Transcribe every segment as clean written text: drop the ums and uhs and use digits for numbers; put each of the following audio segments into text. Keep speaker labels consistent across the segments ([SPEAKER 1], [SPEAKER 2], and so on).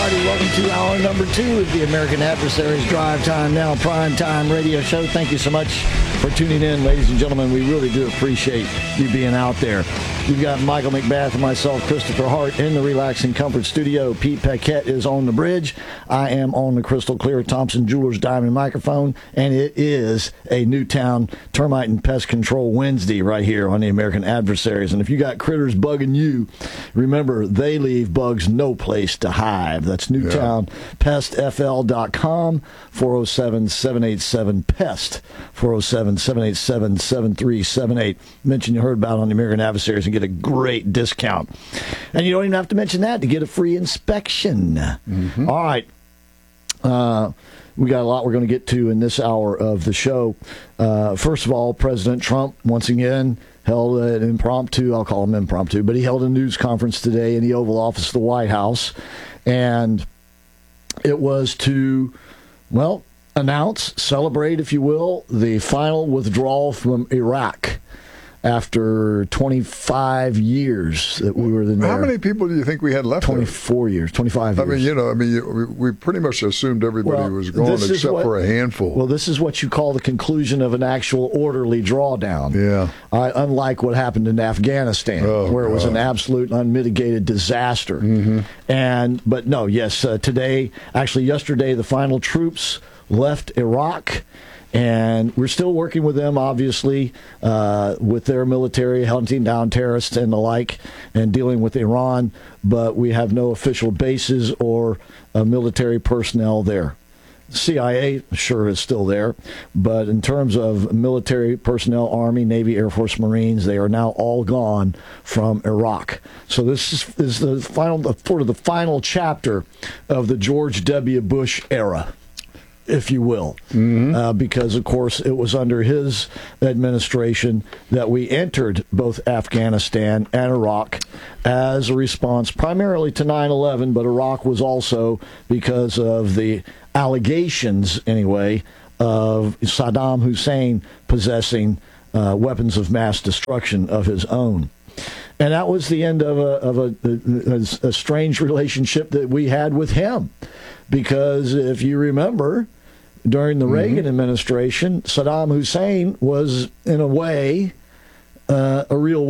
[SPEAKER 1] everybody. Welcome to hour number 2 of the American Adversaries Drive Time Now Prime Time radio show. Thank you so much for tuning in, ladies and gentlemen. We really do appreciate you being out there. You've got Michael McBath and myself, Christopher Hart, in the Relaxing Comfort Studio. Pete Paquette is on the bridge. I am on the crystal clear Thompson Jewelers Diamond microphone, and it is a Newtown Termite and Pest Control Wednesday right here on the American Adversaries. And if you got critters bugging you, remember, they leave bugs no place to hive. That's NewtownPestFL.com, 407-787-PEST, 407-787-7378. Mention you heard about on the American Adversaries and get a great discount. And you don't even have to mention that to get a free inspection. Mm-hmm. All right. We got a lot we're going to get to in this hour of the show. First of all, President Trump, once again, held an impromptu, I'll call him impromptu, but he held a news conference today in the Oval Office of the White House. And it was to, well, announce, celebrate, if you will, the final withdrawal from Iraq after 25 years that we were there.
[SPEAKER 2] How many people do you think we had left
[SPEAKER 1] 24 years, 25 years.
[SPEAKER 2] We pretty much assumed everybody was gone except for a handful.
[SPEAKER 1] Well, this is what you call the conclusion of an actual orderly drawdown.
[SPEAKER 2] Yeah.
[SPEAKER 1] Unlike what happened in Afghanistan, where it was an absolute unmitigated disaster. Mm-hmm. But no, yes, today, actually yesterday, the final troops left Iraq. And we're still working with them, obviously, with their military, hunting down terrorists and the like, and dealing with Iran. But we have no official bases or military personnel there. CIA, sure, is still there. But in terms of military personnel, Army, Navy, Air Force, Marines, they are now all gone from Iraq. So this is the final chapter of the George W. Bush era, if you will, because, of course, it was under his administration that we entered both Afghanistan and Iraq as a response primarily to 9/11, but Iraq was also because of the allegations, anyway, of Saddam Hussein possessing weapons of mass destruction of his own. And that was the end of a strange relationship that we had with him. Because if you remember, during the Reagan administration, Saddam Hussein was, in a way, an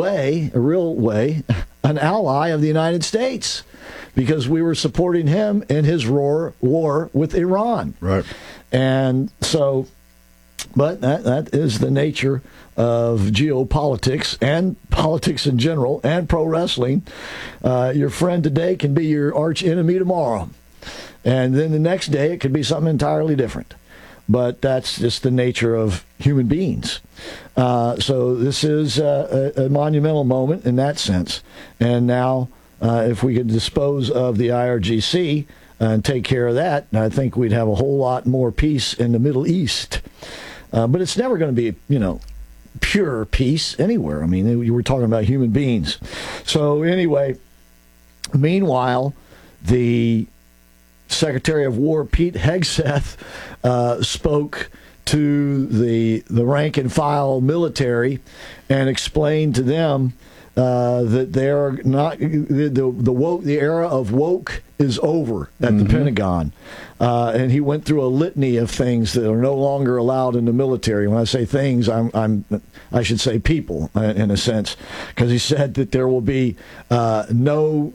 [SPEAKER 1] ally of the United States, because we were supporting him in his war with Iran.
[SPEAKER 2] Right.
[SPEAKER 1] And so, but that is the nature of geopolitics and politics in general and pro wrestling. Your friend today can be your arch enemy tomorrow. And then the next day, it could be something entirely different. But that's just the nature of human beings. So this is a monumental moment in that sense. And now, if we could dispose of the IRGC and take care of that, I think we'd have a whole lot more peace in the Middle East. But it's never going to be, pure peace anywhere. I mean, you were talking about human beings. So anyway, meanwhile, the Secretary of War Pete Hegseth spoke to the rank and file military and explained to them that they are not the era of woke is over at the Pentagon, and he went through a litany of things that are no longer allowed in the military. When I say things, I should say people in a sense, because he said that there will be no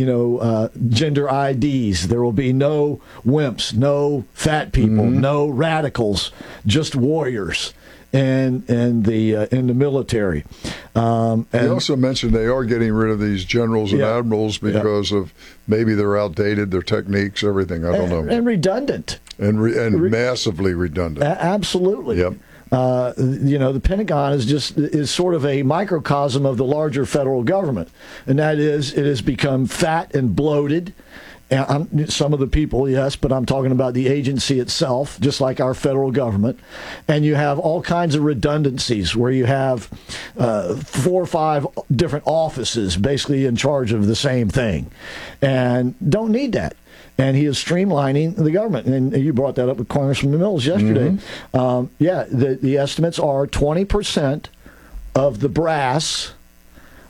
[SPEAKER 1] gender IDs, there will be no wimps, no fat people, no radicals, just warriors. In the military. And
[SPEAKER 2] he also mentioned they are getting rid of these generals and admirals because of maybe they're outdated, their techniques, everything. I don't know.
[SPEAKER 1] And redundant.
[SPEAKER 2] And massively redundant.
[SPEAKER 1] Absolutely.
[SPEAKER 2] Yep.
[SPEAKER 1] The Pentagon is sort of a microcosm of the larger federal government, and that is it has become fat and bloated. And some of the people, yes, but I'm talking about the agency itself, just like our federal government. And you have all kinds of redundancies where you have 4 or 5 different offices basically in charge of the same thing. And don't need that. And he is streamlining the government. And you brought that up with Congressman Mills yesterday. The estimates are 20% of the brass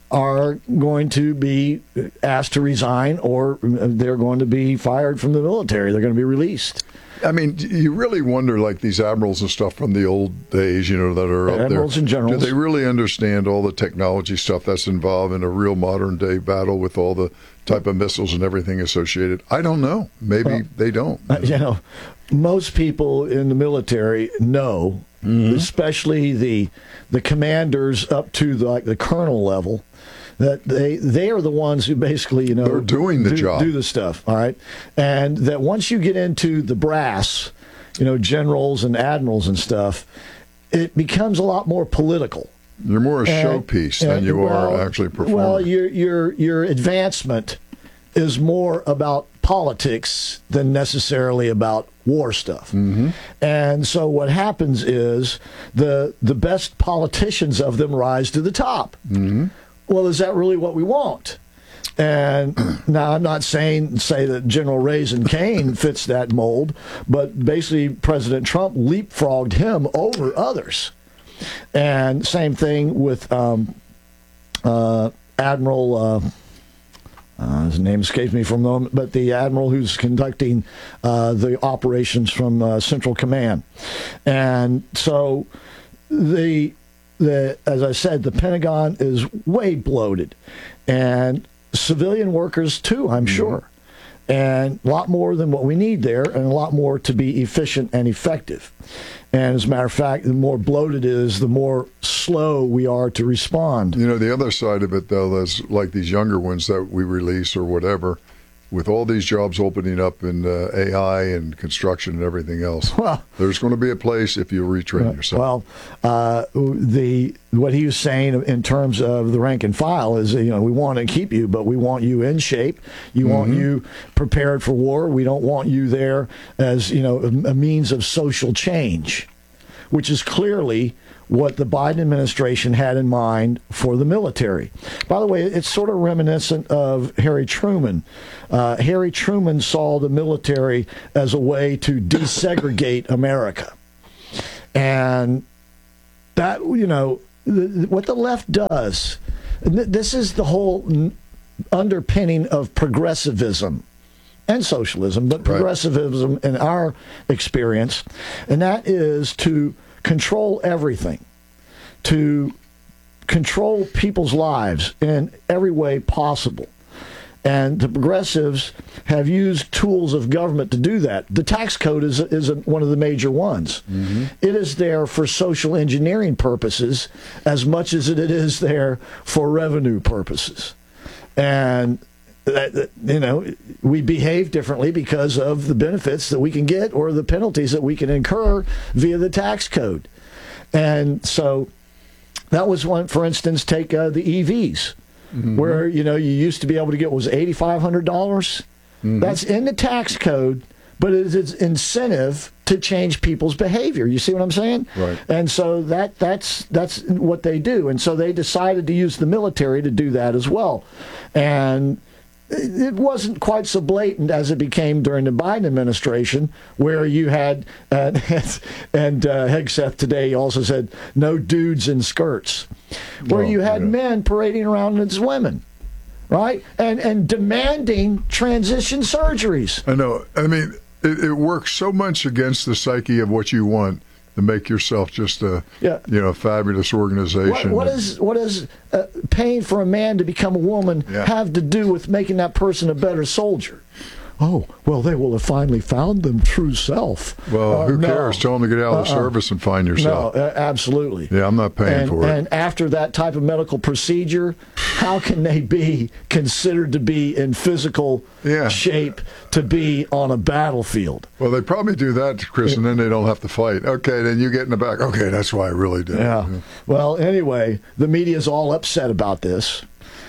[SPEAKER 1] are going to be asked to resign, or they're going to be fired from the military. They're going to be released.
[SPEAKER 2] I mean, you really wonder, like these admirals and stuff from the old days, that are up there.
[SPEAKER 1] Admirals and generals.
[SPEAKER 2] Do they really understand all the technology stuff that's involved in a real modern day battle with all the type of missiles and everything associated? I don't know. Maybe they don't.
[SPEAKER 1] Most people in the military know, especially the commanders up to the colonel level, that they are the ones who basically,
[SPEAKER 2] they're doing the job,
[SPEAKER 1] do the stuff, all right, and that once you get into the brass, generals and admirals and stuff, it becomes a lot more political.
[SPEAKER 2] You're more a showpiece than you are actually performing.
[SPEAKER 1] Well, your advancement is more about politics than necessarily about war stuff. And so what happens is the best politicians of them rise to the top. Well, is that really what we want? And now I'm not say that General Raising Cane fits that mold, but basically President Trump leapfrogged him over others. And same thing with Admiral, his name escapes me for a moment, but the admiral who's conducting the operations from Central Command. And so as I said, the Pentagon is way bloated, and civilian workers too, I'm sure, and a lot more than what we need there, and a lot more to be efficient and effective. And as a matter of fact, the more bloated it is, the more slow we are to respond.
[SPEAKER 2] The other side of it, though, is like these younger ones that we release or whatever, with all these jobs opening up in AI and construction and everything else, there's going to be a place if you retrain yourself.
[SPEAKER 1] Well, what he was saying in terms of the rank and file is, we want to keep you, but we want you in shape. You want you prepared for war. We don't want you there as, a means of social change, which is clearly what the Biden administration had in mind for the military. By the way, it's sort of reminiscent of Harry Truman. Harry Truman saw the military as a way to desegregate America. And that, what the left does, this is the whole underpinning of progressivism and socialism, but progressivism in our experience, and that is to control everything, to control people's lives in every way possible. And the progressives have used tools of government to do that. The tax code is one of the major ones. It is there for social engineering purposes as much as it is there for revenue purposes. And we behave differently because of the benefits that we can get or the penalties that we can incur via the tax code. And so that was one, for instance, take the EVs, where, you used to be able to get, was $8,500? That's in the tax code, but it is incentive to change people's behavior. You see what I'm saying?
[SPEAKER 2] Right.
[SPEAKER 1] And so that's what they do. And so they decided to use the military to do that as well. And it wasn't quite so blatant as it became during the Biden administration, where you had, and Hegseth today also said, no dudes in skirts, where you had men parading around as women, right? And demanding transition surgeries.
[SPEAKER 2] I know. I mean, it works so much against the psyche of what you want to make yourself just a fabulous organization.
[SPEAKER 1] What does paying for a man to become a woman have to do with making that person a better soldier? Oh, well, they will have finally found them true self.
[SPEAKER 2] Well, who cares? Tell them to get out of the service and find yourself.
[SPEAKER 1] No, absolutely.
[SPEAKER 2] Yeah, I'm not paying for it.
[SPEAKER 1] And after that type of medical procedure, how can they be considered to be in physical shape to be on a battlefield?
[SPEAKER 2] Well, they probably do that, Chris, and then they don't have to fight. Okay, then you get in the back. Okay, that's why I really did.
[SPEAKER 1] Yeah. Well, anyway, the media is all upset about this.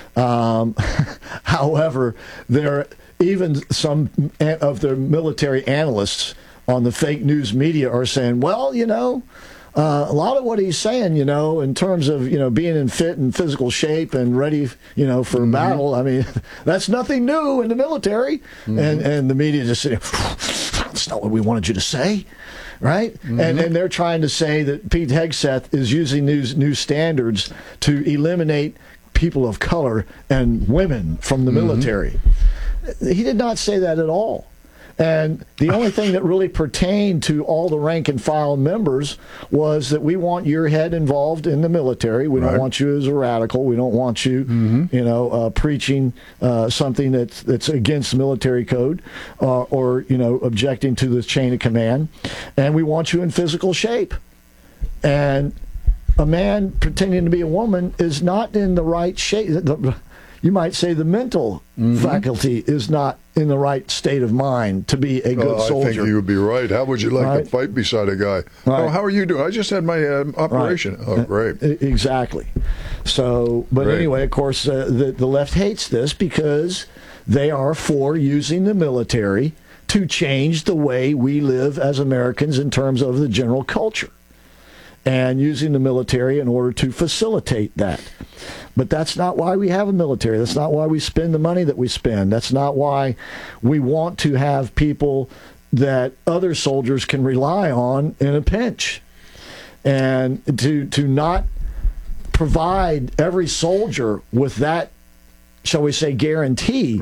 [SPEAKER 1] However, even some of the military analysts on the fake news media are saying, well, a lot of what he's saying, in terms of, being in fit and physical shape and ready, for battle, I mean, that's nothing new in the military. And the media just saying, that's not what we wanted you to say. Right? And they're trying to say that Pete Hegseth is using these new standards to eliminate people of color and women from the military. He did not say that at all. And the only thing that really pertained to all the rank and file members was that we want your head involved in the military. We don't want you as a radical. We don't want you, preaching something that's against military code or objecting to the chain of command. And we want you in physical shape. And a man pretending to be a woman is not in the right shape. You might say the mental faculty is not in the right state of mind to be a good soldier.
[SPEAKER 2] I think you would be right. How would you like to fight beside a guy?
[SPEAKER 1] Right.
[SPEAKER 2] Oh, how are you doing? I just had my operation.
[SPEAKER 1] Right.
[SPEAKER 2] Oh, great.
[SPEAKER 1] Exactly. So, but anyway, of course, the left hates this because they are for using the military to change the way we live as Americans in terms of the general culture, and using the military in order to facilitate that. But that's not why we have a military. That's not why we spend the money that we spend. That's not why we want to have people that other soldiers can rely on in a pinch. And to not provide every soldier with that, shall we say, guarantee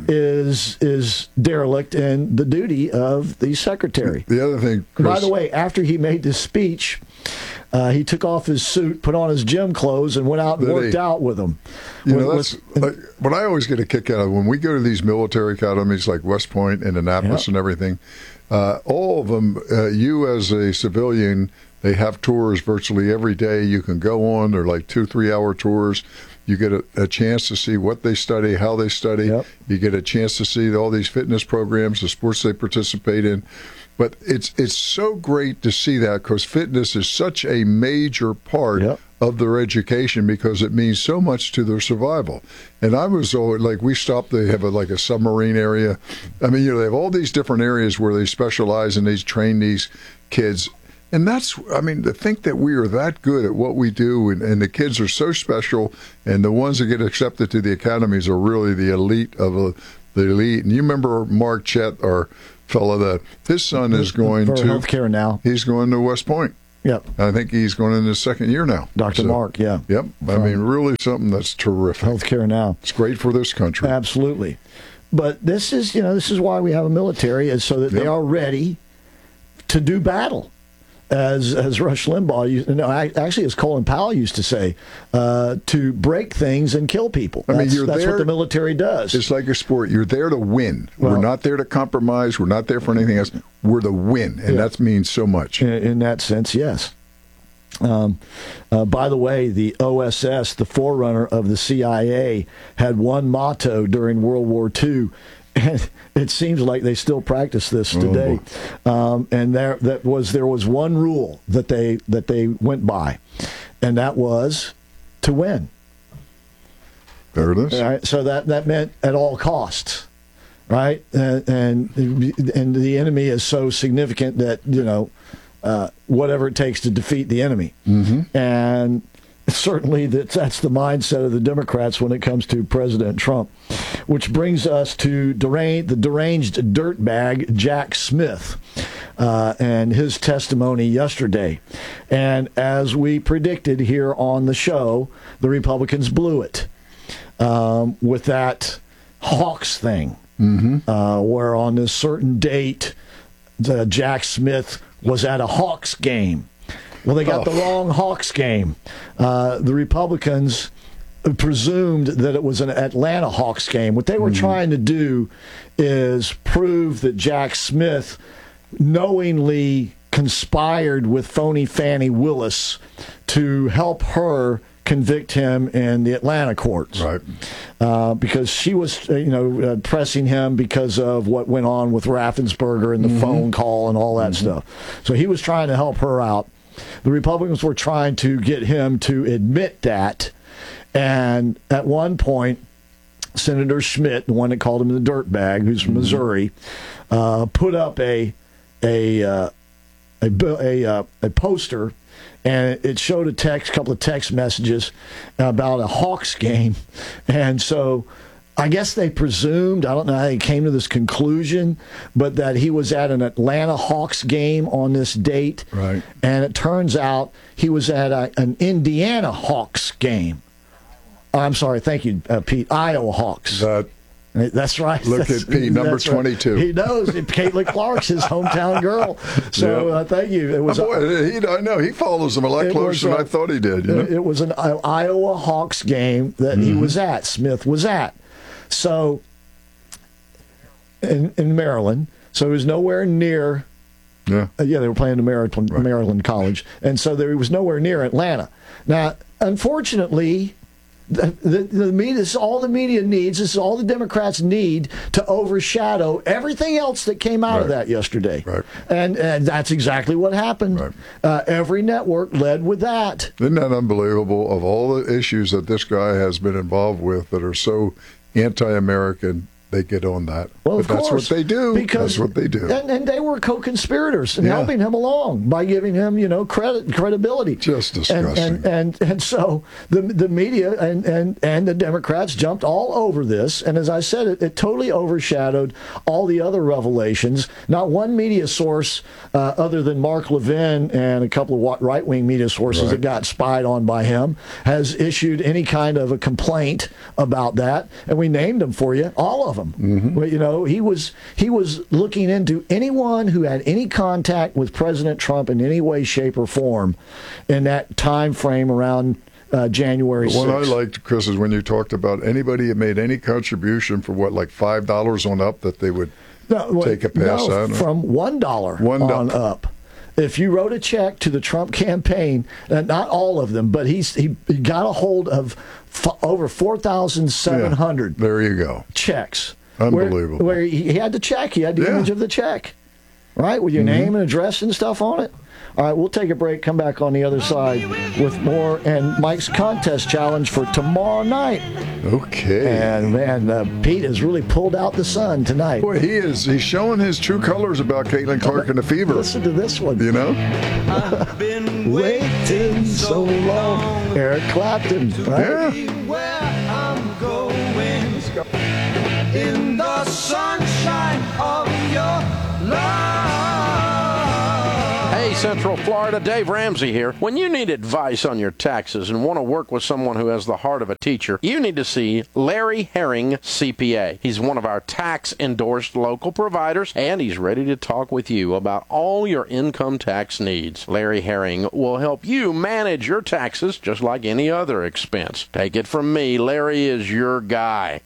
[SPEAKER 1] is derelict in the duty of the secretary.
[SPEAKER 2] The other thing, Chris,
[SPEAKER 1] by the way, after he made this speech, he took off his suit, put on his gym clothes, and went out and worked out with them.
[SPEAKER 2] What I always get a kick out of when we go to these military academies like West Point and Annapolis and everything, all of them, you as a civilian, they have tours virtually every day. You can go on. They're like 2-3 hour tours. You get a chance to see what they study, how they study. You get a chance to see all these fitness programs, the sports they participate in. But it's so great to see that because fitness is such a major part of their education because it means so much to their survival. And I was always, like, we stopped, they have a submarine area. I mean, they have all these different areas where they specialize and they train these kids. And to think that we are that good at what we do, and the kids are so special, and the ones that get accepted to the academies are really the elite of the elite. And you remember Mark Chet, our fellow, that his son is going to
[SPEAKER 1] healthcare now.
[SPEAKER 2] He's going to West Point.
[SPEAKER 1] Yep.
[SPEAKER 2] I think he's going in his second year now.
[SPEAKER 1] Dr. Mark,
[SPEAKER 2] Yep. I mean, really something that's terrific.
[SPEAKER 1] Healthcare now.
[SPEAKER 2] It's great for this country.
[SPEAKER 1] Absolutely. But this is why we have a military, is so that they are ready to do battle. As Rush Limbaugh, actually, as Colin Powell used to say, to break things and kill people. That's what the military does.
[SPEAKER 2] It's like a sport. You're there to win. We're not there to compromise. We're not there for anything else. We're to win, and that means so much.
[SPEAKER 1] In that sense, yes. By the way, the OSS, the forerunner of the CIA, had one motto during World War II. And it seems like they still practice this today. And there was one rule that they went by, and that was to win.
[SPEAKER 2] There it is.
[SPEAKER 1] All right, so that meant at all costs, right? And the enemy is so significant that whatever it takes to defeat the enemy. And certainly that's the mindset of the Democrats when it comes to President Trump, which brings us to the deranged dirtbag Jack Smith and his testimony yesterday. And as we predicted here on the show, the Republicans blew it with that Hawks thing, where on this certain date, Jack Smith was at a Hawks game. Well, they got the wrong Hawks game. The Republicans presumed that it was an Atlanta Hawks game. What they were trying to do is prove that Jack Smith knowingly conspired with phony Fannie Willis to help her convict him in the Atlanta courts.
[SPEAKER 2] Right.
[SPEAKER 1] Because she was, pressing him because of what went on with Raffensperger and the phone call and all that stuff. So he was trying to help her out. The Republicans were trying to get him to admit that, and at one point, Senator Schmidt, the one that called him the dirtbag, who's from Missouri, put up a poster, and it showed a couple of text messages about a Hawks game, and so I guess they presumed, I don't know how they came to this conclusion, but that he was at an Atlanta Hawks game on this date.
[SPEAKER 2] Right.
[SPEAKER 1] And it turns out he was at an Indiana Hawks game. I'm sorry. Thank you, Pete. Iowa Hawks. That's right.
[SPEAKER 2] Look at Pete, number 22.
[SPEAKER 1] Right. He knows. Caitlin Clark's his hometown girl. So thank you. It was.
[SPEAKER 2] I know he follows them a lot closer than I thought he did. You know?
[SPEAKER 1] It was an Iowa Hawks game that he was at. Smith was at. So in Maryland. So he was nowhere near.
[SPEAKER 2] Yeah.
[SPEAKER 1] They were playing the Maryland College, and so there was nowhere near Atlanta. Now, unfortunately. The media, this is all the media needs. This is all the Democrats need to overshadow everything else that came out of that yesterday.
[SPEAKER 2] Right.
[SPEAKER 1] And that's exactly what happened.
[SPEAKER 2] Right.
[SPEAKER 1] Every network led with that.
[SPEAKER 2] Isn't that unbelievable? Of all the issues that this guy has been involved with that are so anti-American, they get on that.
[SPEAKER 1] Well, of
[SPEAKER 2] course. That's what they do.
[SPEAKER 1] That's what they do. And they were co-conspirators in helping him along by giving him, credibility.
[SPEAKER 2] Just disgusting.
[SPEAKER 1] And so the media and the Democrats jumped all over this. And as I said, it totally overshadowed all the other revelations. Not one media source other than Mark Levin and a couple of right-wing media sources that got spied on by him has issued any kind of a complaint about that. And we named them for you, all of them. But, he was looking into anyone who had any contact with President Trump in any way, shape, or form in that time frame around January 6th.
[SPEAKER 2] What I liked, Chris, is when you talked about anybody who made any contribution for like $5 on up that they would take a pass on.
[SPEAKER 1] From $1 on up. If you wrote a check to the Trump campaign, not all of them, but he got a hold of over 4,700.
[SPEAKER 2] There you go.
[SPEAKER 1] Checks.
[SPEAKER 2] Unbelievable.
[SPEAKER 1] Where he had the check. He had the image of the check, right, with your name and address and stuff on it. All right, we'll take a break, come back on the other side with more and Mike's contest challenge for tomorrow night.
[SPEAKER 2] Okay.
[SPEAKER 1] And, man, Pete has really pulled out the sun tonight.
[SPEAKER 2] Boy, he is. He's showing his true colors about Caitlin Clark and the fever.
[SPEAKER 1] Listen to this one.
[SPEAKER 3] I've been waiting so long.
[SPEAKER 1] Eric Clapton, right?
[SPEAKER 3] Where I'm going in the sunshine of your love.
[SPEAKER 4] Hey, Central Florida, Dave Ramsey here. When you need advice on your taxes and want to work with someone who has the heart of a teacher, you need to see Larry Herring, CPA. He's one of our tax-endorsed local providers, and he's ready to talk with you about all your income tax needs. Larry Herring will help you manage your taxes just like any other expense. Take it from me, Larry is your guy.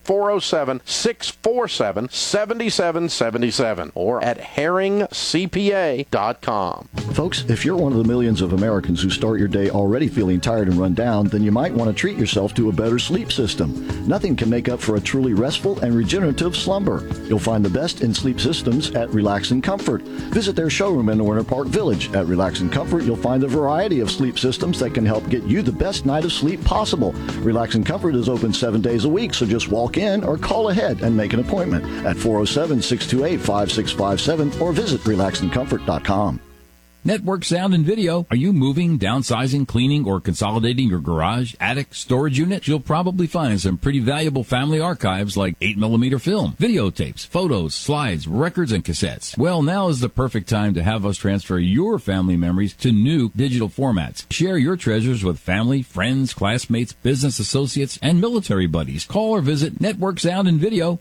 [SPEAKER 4] 407-647-7777 or at herringcpa.com.
[SPEAKER 1] Folks, if you're one of the millions of Americans who start your day already feeling tired and run down, then you might want to treat yourself to a better sleep system. Nothing can make up for a truly restful and regenerative slumber. You'll find the best in sleep systems at Relax and Comfort. Visit their showroom in Winter Park Village. At Relax and Comfort, you'll find a variety of sleep systems that can help get you the best night of sleep possible. Relax and Comfort is open 7 days a week, so just walk in or call ahead and make an appointment at 407-628-5657 or visit relaxandcomfort.com.
[SPEAKER 5] Network Sound and Video. Are you moving, downsizing, cleaning, or consolidating your garage, attic, storage unit? You'll probably find some pretty valuable family archives like 8mm film, videotapes, photos, slides, records, and cassettes. Well, now is the perfect time to have us transfer your family memories to new digital formats. Share your treasures with family, friends, classmates, business associates, and military buddies. Call or visit Network Sound and Video,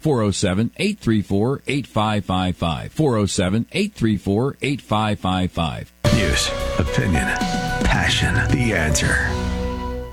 [SPEAKER 5] 407-834-8555, 407-834-8555.
[SPEAKER 6] News, opinion, passion. The Answer.